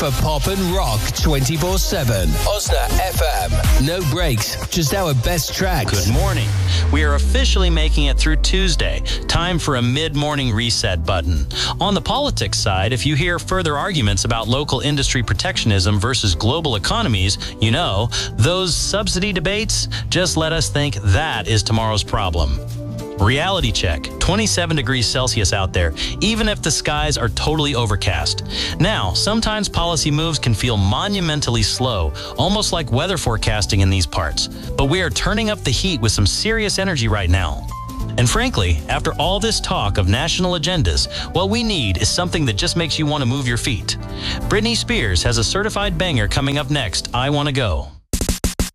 For pop and rock 24/7. Osna FM. No breaks, just our best tracks. Good morning. We are officially making it through Tuesday. Time for a mid-morning reset button. On the politics side, if you hear further arguments about local industry protectionism versus global economies, those subsidy debates, just let us think that is tomorrow's problem. Reality check. 27 degrees Celsius out there, even if the skies are totally overcast. Now, sometimes policy moves can feel monumentally slow, almost like weather forecasting in these parts. But we are turning up the heat with some serious energy right now. And frankly, after all this talk of national agendas, what we need is something that just makes you want to move your feet. Britney Spears has a certified banger coming up next, I Wanna Go.